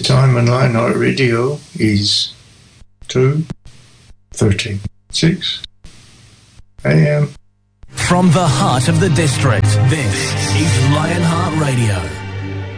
time on Lionheart Radio is 2:36 a.m. From the heart of the district, this is Lionheart Radio.